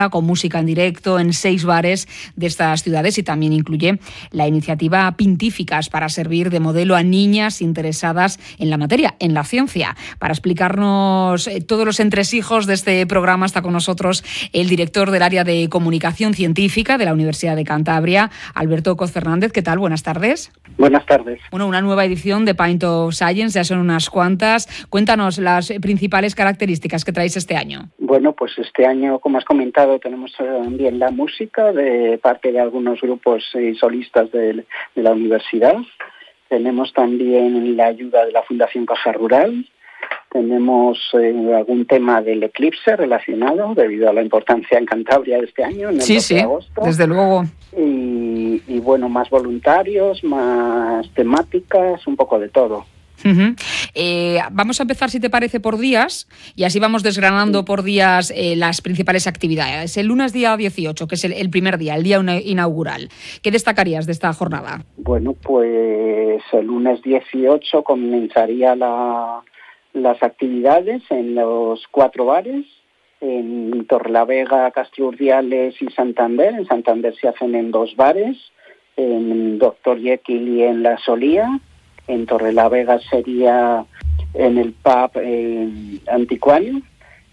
con música en directo en 6 bares de estas ciudades y también incluye la iniciativa Pintíficas para servir de modelo a niñas interesadas en la materia, en la ciencia. Para explicarnos todos los entresijos de este programa está con nosotros el director del área de comunicación científica de la Universidad de Cantabria, Alberto Coz Fernández. ¿Qué tal? Buenas tardes. Buenas tardes. Bueno, una nueva edición de Pint of Science, ya son unas cuantas. Cuéntanos las principales características que traéis este año. Bueno, pues este año, como has comentado, tenemos también la música de parte de algunos grupos y solistas de la universidad. Tenemos también la ayuda de la Fundación Caja Rural. Tenemos algún tema del eclipse relacionado, debido a la importancia en Cantabria de este año, en el 12 de agosto. Desde luego. Y bueno, más voluntarios, más temáticas, un poco de todo. Uh-huh. Vamos a empezar, si te parece, por días y así vamos desgranando por días las principales actividades. El lunes día 18, que es el primer día, el día inaugural. ¿Qué destacarías de esta jornada? Bueno, pues el lunes 18 comenzaría las actividades en los 4 bares, en Torrelavega, Castiurdiales y Santander. En Santander se hacen en 2 bares, en Dr. Jekyll y en La Solía. En Torrelavega sería en el pub Anticuario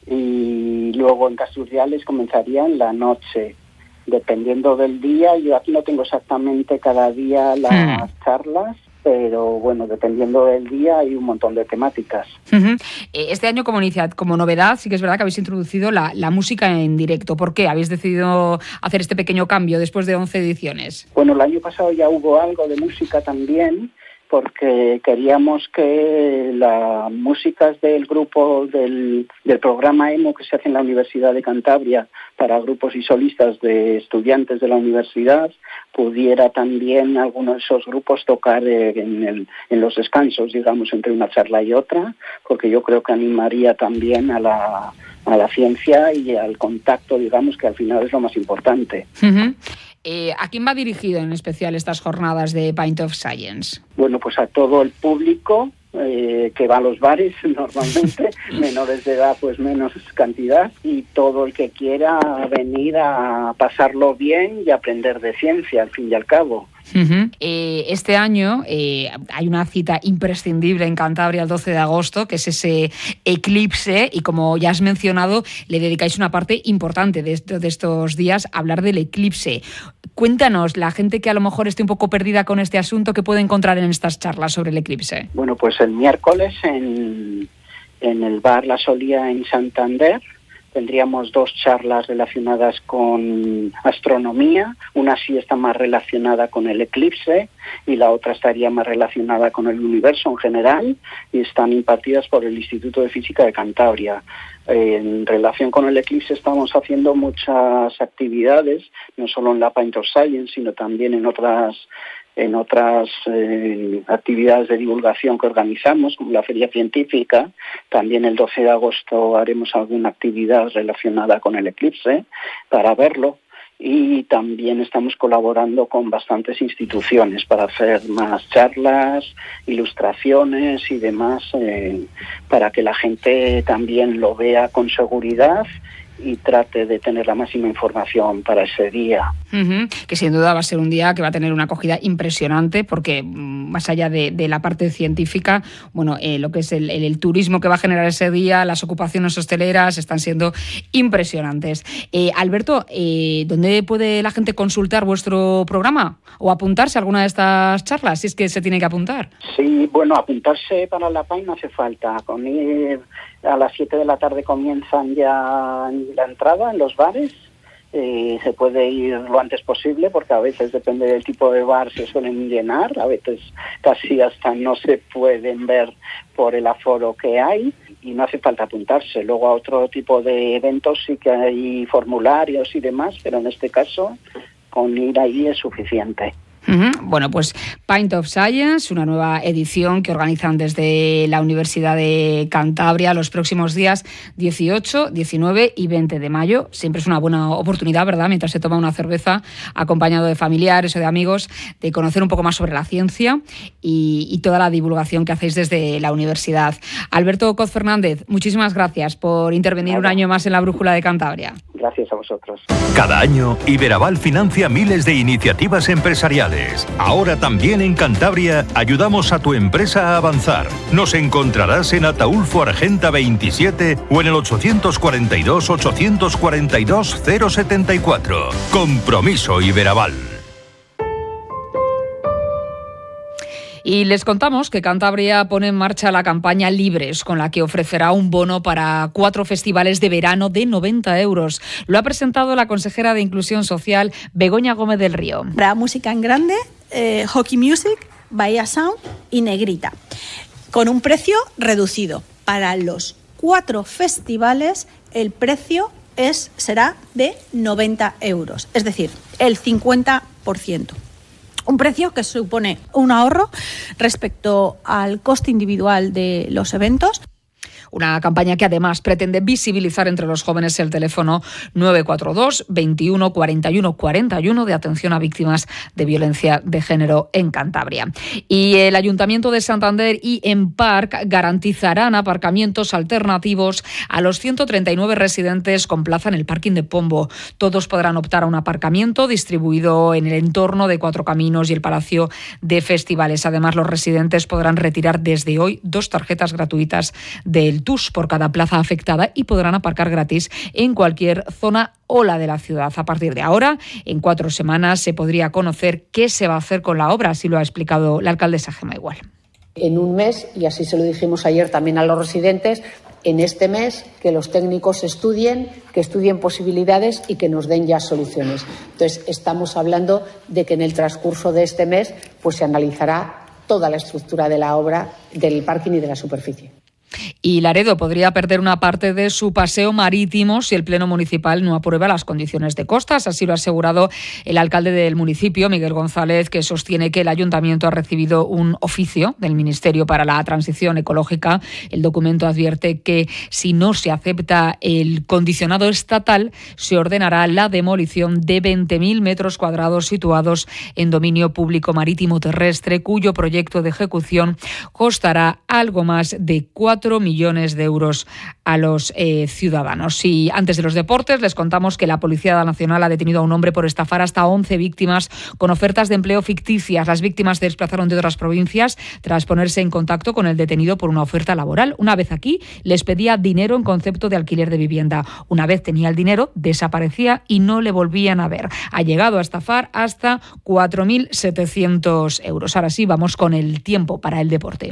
y luego en Castiurdiales comenzaría en la noche. Dependiendo del día, yo aquí no tengo exactamente cada día las charlas, pero bueno, dependiendo del día hay un montón de temáticas. Uh-huh. Este año como novedad sí que es verdad que habéis introducido la música en directo. ¿Por qué habéis decidido hacer este pequeño cambio después de 11 ediciones? Bueno, el año pasado ya hubo algo de música también, porque queríamos que las músicas del grupo del programa EMO que se hace en la Universidad de Cantabria para grupos y solistas de estudiantes de la universidad pudiera también alguno de esos grupos tocar en los descansos, digamos, entre una charla y otra, porque yo creo que animaría también a la ciencia y al contacto, digamos, que al final es lo más importante. Uh-huh. ¿A quién va dirigido en especial estas jornadas de Pint of Science? Bueno, pues a todo el público que va a los bares normalmente, menores de edad pues menos cantidad, y todo el que quiera venir a pasarlo bien y aprender de ciencia, al fin y al cabo. Uh-huh. Este año hay una cita imprescindible en Cantabria el 12 de agosto, que es ese eclipse, y como ya has mencionado, le dedicáis una parte importante de estos días a hablar del eclipse. Cuéntanos, la gente que a lo mejor esté un poco perdida con este asunto, ¿qué puede encontrar en estas charlas sobre el eclipse? Bueno, pues el miércoles en el bar La Solía en Santander tendríamos 2 charlas relacionadas con astronomía. Una sí está más relacionada con el eclipse y la otra estaría más relacionada con el universo en general, y están impartidas por el Instituto de Física de Cantabria. En relación con el eclipse estamos haciendo muchas actividades, no solo en la Pint of Science, sino también en otras actividades de divulgación que organizamos, como la Feria Científica. También el 12 de agosto haremos alguna actividad relacionada con el eclipse para verlo. Y también estamos colaborando con bastantes instituciones para hacer más charlas, ilustraciones y demás, para que la gente también lo vea con seguridad y trate de tener la máxima información para ese día. Uh-huh. Que sin duda va a ser un día que va a tener una acogida impresionante, porque más allá de la parte científica, bueno, lo que es el turismo que va a generar ese día, las ocupaciones hosteleras están siendo impresionantes. Alberto, ¿dónde puede la gente consultar vuestro programa o apuntarse a alguna de estas charlas, si es que se tiene que apuntar? Sí, bueno, apuntarse para la PAI no hace falta. Con ir a las 7 de la tarde comienzan ya la entrada en los bares. Se puede ir lo antes posible, porque a veces, depende del tipo de bar, se suelen llenar, a veces casi hasta no se pueden ver por el aforo que hay, y no hace falta apuntarse. Luego a otro tipo de eventos sí que hay formularios y demás, pero en este caso con ir ahí es suficiente. Bueno, pues Pint of Science, una nueva edición que organizan desde la Universidad de Cantabria los próximos días 18, 19 y 20 de mayo. Siempre es una buena oportunidad, ¿verdad?, mientras se toma una cerveza, acompañado de familiares o de amigos, de conocer un poco más sobre la ciencia y toda la divulgación que hacéis desde la universidad. Alberto Coz Fernández, muchísimas gracias por intervenir un año más en la Brújula de Cantabria. Gracias a vosotros. Cada año, Iberaval financia miles de iniciativas empresariales. Ahora también en Cantabria ayudamos a tu empresa a avanzar. Nos encontrarás en Ataulfo Argenta 27 o en el 842-842-074. Compromiso Iberaval. Y les contamos que Cantabria pone en marcha la campaña Libres, con la que ofrecerá un bono para 4 festivales de verano de 90 euros. Lo ha presentado la consejera de Inclusión Social, Begoña Gómez del Río. Habrá música en grande, Hockey Music, Bahía Sound y Negrita, con un precio reducido. Para los 4 festivales el precio será de 90 euros, es decir, el 50%. Un precio que supone un ahorro respecto al coste individual de los eventos. Una campaña que además pretende visibilizar entre los jóvenes el teléfono 942 21 41 41 de atención a víctimas de violencia de género en Cantabria. Y el Ayuntamiento de Santander y Emparc garantizarán aparcamientos alternativos a los 139 residentes con plaza en el parking de Pombo. Todos podrán optar a un aparcamiento distribuido en el entorno de Cuatro Caminos y el Palacio de Festivales. Además, los residentes podrán retirar desde hoy 2 tarjetas gratuitas del TUS por cada plaza afectada y podrán aparcar gratis en cualquier zona o la de la ciudad. A partir de ahora, en 4 semanas, se podría conocer qué se va a hacer con la obra, así lo ha explicado la alcaldesa Gemma Igual. En un mes, y así se lo dijimos ayer también a los residentes, en este mes que los técnicos estudien, que estudien posibilidades y que nos den ya soluciones. Entonces, estamos hablando de que en el transcurso de este mes pues se analizará toda la estructura de la obra, del parking y de la superficie. Y Laredo podría perder una parte de su paseo marítimo si el Pleno Municipal no aprueba las condiciones de costas. Así lo ha asegurado el alcalde del municipio, Miguel González, que sostiene que el ayuntamiento ha recibido un oficio del Ministerio para la Transición Ecológica. El documento advierte que si no se acepta el condicionado estatal, se ordenará la demolición de 20.000 metros cuadrados situados en dominio público marítimo terrestre, cuyo proyecto de ejecución costará algo más de 4 millones de euros a los ciudadanos. Y antes de los deportes, les contamos que la Policía Nacional ha detenido a un hombre por estafar hasta 11 víctimas con ofertas de empleo ficticias. Las víctimas se desplazaron de otras provincias tras ponerse en contacto con el detenido por una oferta laboral. Una vez aquí, les pedía dinero en concepto de alquiler de vivienda. Una vez tenía el dinero, desaparecía y no le volvían a ver. Ha llegado a estafar hasta 4.700 euros. Ahora sí, vamos con el tiempo para el deporte.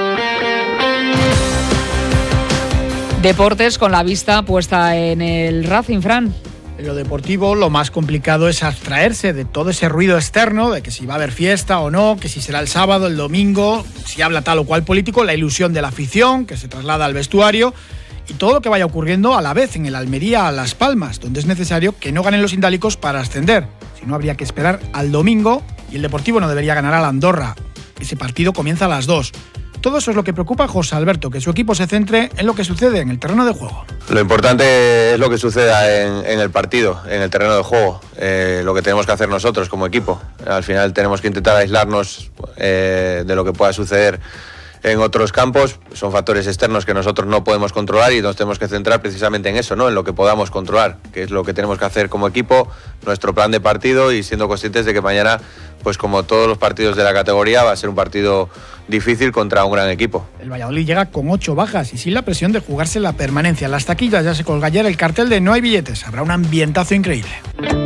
Deportes con la vista puesta en el Racing, Fran. En lo deportivo, lo más complicado es abstraerse de todo ese ruido externo, de que si va a haber fiesta o no, que si será el sábado, el domingo, si habla tal o cual político, la ilusión de la afición que se traslada al vestuario y todo lo que vaya ocurriendo a la vez en el Almería Las Palmas, donde es necesario que no ganen los indálicos para ascender. Si no, habría que esperar al domingo y el Deportivo no debería ganar al Andorra. Ese partido comienza a las 2. Todo eso es lo que preocupa a José Alberto, que su equipo se centre en lo que sucede en el terreno de juego. Lo importante es lo que suceda en el partido, en el terreno de juego, lo que tenemos que hacer nosotros como equipo. Al final tenemos que intentar aislarnos de lo que pueda suceder en otros campos. Son factores externos que nosotros no podemos controlar y nos tenemos que centrar precisamente en eso, ¿no? En lo que podamos controlar, que es lo que tenemos que hacer como equipo, nuestro plan de partido y siendo conscientes de que mañana, pues como todos los partidos de la categoría, va a ser un partido difícil contra un gran equipo. El Valladolid llega con 8 bajas y sin la presión de jugarse la permanencia. En las taquillas ya se colga ayer el cartel de no hay billetes. Habrá un ambientazo increíble.